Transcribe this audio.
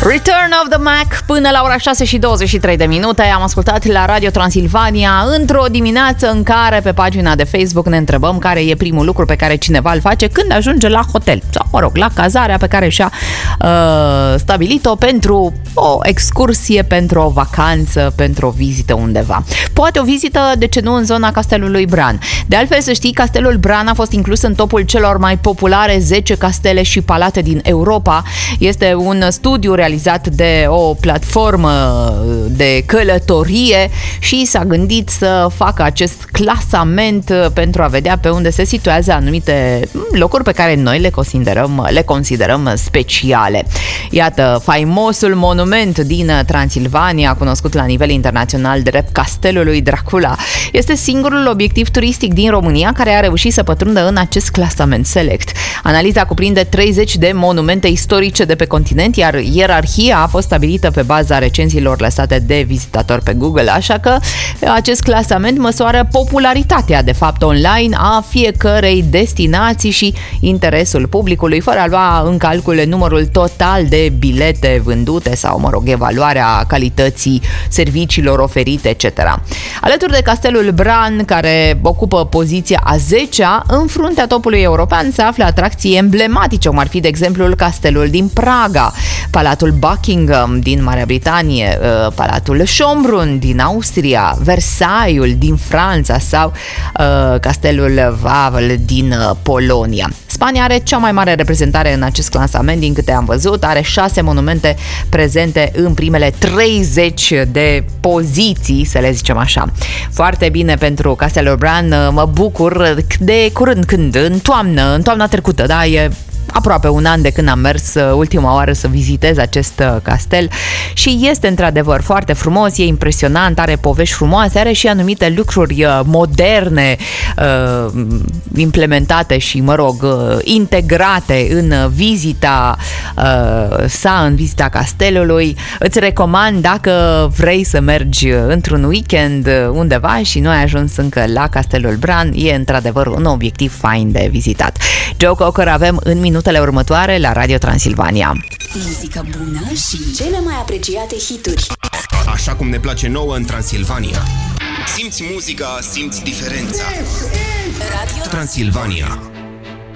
Return of the Mac până la ora 6 și 23 de minute. Am ascultat la Radio Transilvania într-o dimineață în care pe pagina de Facebook ne întrebăm care e primul lucru pe care cineva îl face când ajunge la hotel sau, mă rog, la cazarea pe care și-a stabilit-o pentru o excursie, pentru o vacanță, pentru o vizită undeva. Poate o vizită, de ce nu, în zona Castelului Bran. De altfel, să știi, Castelul Bran a fost inclus în topul celor mai populare 10 castele și palate din Europa. Este un studiu realizat de o platformă de călătorie și s-a gândit să facă acest clasament pentru a vedea pe unde se situează anumite locuri pe care noi le considerăm speciale. Iată, faimosul monument din Transilvania, cunoscut la nivel internațional drept Castelul lui Dracula, este singurul obiectiv turistic din România care a reușit să pătrundă în acest clasament select. Analiza cuprinde 30 de monumente istorice de pe continent, iar ierarhia a fost stabilită pe baza recenziilor lăsate de vizitatori pe Google, așa că acest clasament măsoară popularitatea, de fapt, online a fiecărei destinații și interesul publicului, fără a lua în calcul numărul total de bilete vândute sau, mă rog, evaluarea calității serviciilor oferite, etc. Alături de Castelul Bran, care ocupă poziția a 10-a, în fruntea topului european se află atracții emblematice, cum ar fi, de exemplu, Castelul din Praga, Palatul Buckingham din Marea Britanie, Palatul Schönbrunn din Austria, Versailles din Franța sau Castelul Wawel din Polonia. Spania are cea mai mare reprezentare în acest clasament, din câte am văzut, are 6 monumente prezente în primele 30 de poziții, să le zicem așa. Foarte bine pentru Castelul Bran, mă bucur de curând, când, în toamna trecută, da, e aproape un an de când am mers ultima oară să vizitez acest castel și este într-adevăr foarte frumos, e impresionant, are povești frumoase, are și anumite lucruri moderne implementate și, mă rog, integrate în vizita în vizita castelului. Îți recomand, dacă vrei să mergi într-un weekend undeva și nu ai ajuns încă la Castelul Bran, e într-adevăr un obiectiv fain de vizitat. Joe Cocker avem în minutele următoare la Radio Transilvania. Muzică bună și cele mai apreciate hituri. Așa cum ne place nouă în Transilvania. Simți muzica, simți diferența. Radio Transilvania.